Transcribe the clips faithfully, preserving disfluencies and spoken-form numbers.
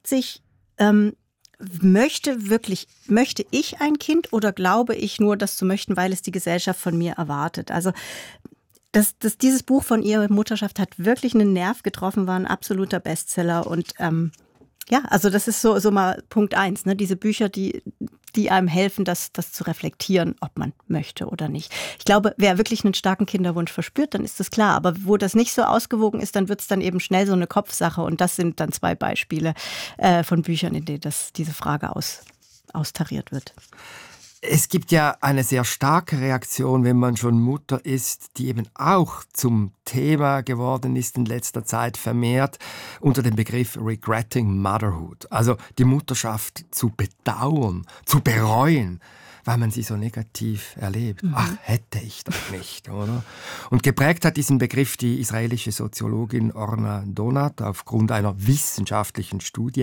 sich, ähm, möchte wirklich, möchte ich ein Kind oder glaube ich nur, das zu möchten, weil es die Gesellschaft von mir erwartet? Also das, das, dieses Buch von ihr, Mutterschaft, hat wirklich einen Nerv getroffen, war ein absoluter Bestseller. Und ähm, ja, also das ist so, so mal Punkt eins, ne? Diese Bücher, die, die einem helfen, das, das zu reflektieren, ob man möchte oder nicht. Ich glaube, wer wirklich einen starken Kinderwunsch verspürt, dann ist das klar. Aber wo das nicht so ausgewogen ist, dann wird es dann eben schnell so eine Kopfsache. Und das sind dann zwei Beispiele äh, von Büchern, in denen das, diese Frage aus, austariert wird. Es gibt ja eine sehr starke Reaktion, wenn man schon Mutter ist, die eben auch zum Thema geworden ist in letzter Zeit vermehrt unter dem Begriff Regretting Motherhood. Also die Mutterschaft zu bedauern, zu bereuen, weil man sie so negativ erlebt. Mhm. Ach, hätte ich doch nicht, oder? Und geprägt hat diesen Begriff die israelische Soziologin Orna Donat aufgrund einer wissenschaftlichen Studie.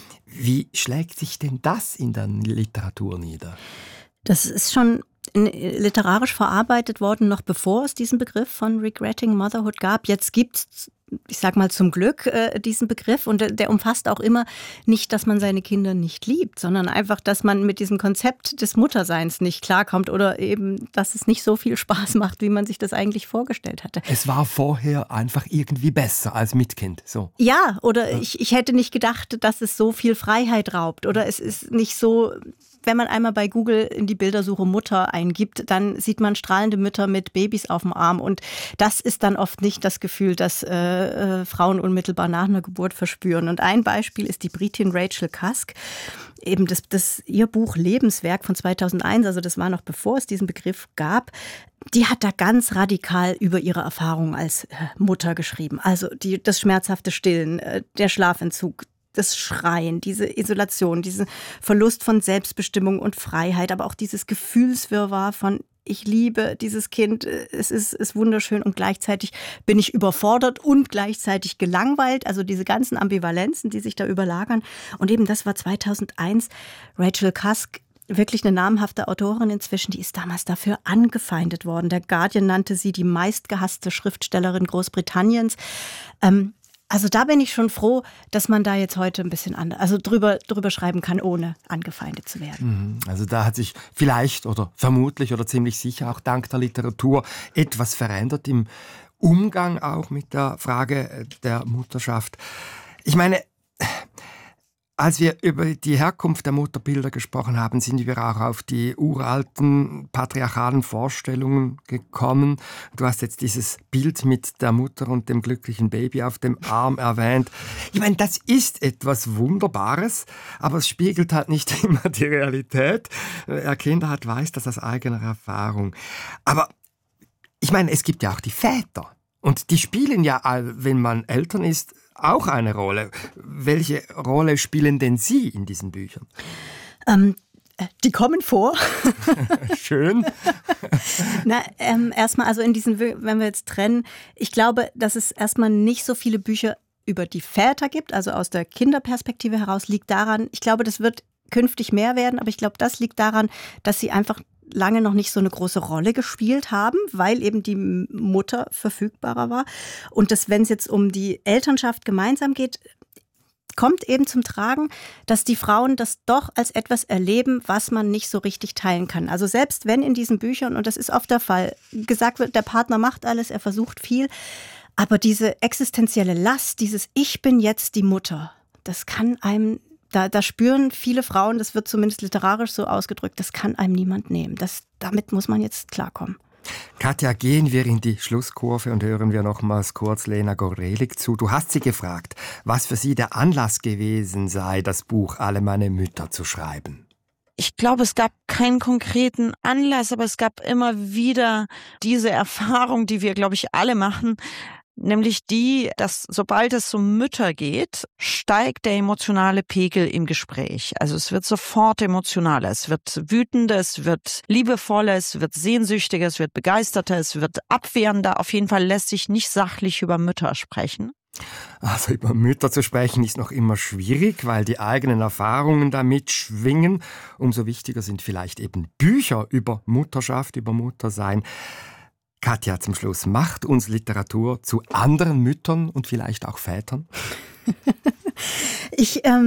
Wie schlägt sich denn das in der Literatur nieder? Das ist schon literarisch verarbeitet worden, noch bevor es diesen Begriff von Regretting Motherhood gab. Jetzt gibt es, ich sag mal zum Glück, äh, diesen Begriff und der, der umfasst auch immer nicht, dass man seine Kinder nicht liebt, sondern einfach, dass man mit diesem Konzept des Mutterseins nicht klarkommt oder eben, dass es nicht so viel Spaß macht, wie man sich das eigentlich vorgestellt hatte. Es war vorher einfach irgendwie besser als mit Kind. So. Ja, oder ja. Ich, ich hätte nicht gedacht, dass es so viel Freiheit raubt oder es ist nicht so... Wenn man einmal bei Google in die Bildersuche Mutter eingibt, dann sieht man strahlende Mütter mit Babys auf dem Arm. Und das ist dann oft nicht das Gefühl, das äh, äh, Frauen unmittelbar nach einer Geburt verspüren. Und ein Beispiel ist die Britin Rachel Cusk. Eben das, das, ihr Buch Lebenswerk von zweitausendeins, also das war noch bevor es diesen Begriff gab, die hat da ganz radikal über ihre Erfahrungen als äh, Mutter geschrieben. Also die, das schmerzhafte Stillen, äh, der Schlafentzug, das Schreien, diese Isolation, diesen Verlust von Selbstbestimmung und Freiheit, aber auch dieses Gefühlswirrwarr von ich liebe dieses Kind, es ist, ist wunderschön und gleichzeitig bin ich überfordert und gleichzeitig gelangweilt. Also diese ganzen Ambivalenzen, die sich da überlagern. Und eben das war zweitausendeins. Rachel Cusk, wirklich eine namhafte Autorin inzwischen, die ist damals dafür angefeindet worden. Der Guardian nannte sie die meistgehasste Schriftstellerin Großbritanniens. Ähm, Also da bin ich schon froh, dass man da jetzt heute ein bisschen anders, also drüber, drüber schreiben kann, ohne angefeindet zu werden. Also da hat sich vielleicht oder vermutlich oder ziemlich sicher auch dank der Literatur etwas verändert im Umgang auch mit der Frage der Mutterschaft. Ich meine, als wir über die Herkunft der Mutterbilder gesprochen haben, sind wir auch auf die uralten patriarchalen Vorstellungen gekommen. Du hast jetzt dieses Bild mit der Mutter und dem glücklichen Baby auf dem Arm erwähnt. Ich meine, das ist etwas Wunderbares, aber es spiegelt halt nicht immer die Realität. Wer Kinder hat, weiß das aus eigener Erfahrung. Aber ich meine, es gibt ja auch die Väter. Und die spielen ja, wenn man Eltern ist, auch eine Rolle. Welche Rolle spielen denn Sie in diesen Büchern? Ähm, die kommen vor. Schön. Na, ähm, erstmal, also in diesen, wenn wir jetzt trennen, ich glaube, dass es erstmal nicht so viele Bücher über die Väter gibt, also aus der Kinderperspektive heraus, liegt daran, ich glaube, das wird künftig mehr werden, aber ich glaube, das liegt daran, dass sie einfach lange noch nicht so eine große Rolle gespielt haben, weil eben die Mutter verfügbarer war. Und dass, wenn es jetzt um die Elternschaft gemeinsam geht, kommt eben zum Tragen, dass die Frauen das doch als etwas erleben, was man nicht so richtig teilen kann. Also selbst wenn in diesen Büchern, und das ist oft der Fall, gesagt wird, der Partner macht alles, er versucht viel, aber diese existenzielle Last, dieses Ich bin jetzt die Mutter, das kann einem Da, da spüren viele Frauen, das wird zumindest literarisch so ausgedrückt, das kann einem niemand nehmen. Das, damit muss man jetzt klarkommen. Katja, gehen wir in die Schlusskurve und hören wir nochmals kurz Lena Gorelik zu. Du hast sie gefragt, was für sie der Anlass gewesen sei, das Buch Alle meine Mütter zu schreiben. Ich glaube, es gab keinen konkreten Anlass, aber es gab immer wieder diese Erfahrung, die wir, glaube ich, alle machen, nämlich die, dass sobald es um Mütter geht, steigt der emotionale Pegel im Gespräch. Also es wird sofort emotionaler, es wird wütender, es wird liebevoller, es wird sehnsüchtiger, es wird begeisterter, es wird abwehrender. Auf jeden Fall lässt sich nicht sachlich über Mütter sprechen. Also über Mütter zu sprechen ist noch immer schwierig, weil die eigenen Erfahrungen damit schwingen. Umso wichtiger sind vielleicht eben Bücher über Mutterschaft, über Muttersein. Katja, zum Schluss, macht uns Literatur zu anderen Müttern und vielleicht auch Vätern? ich ähm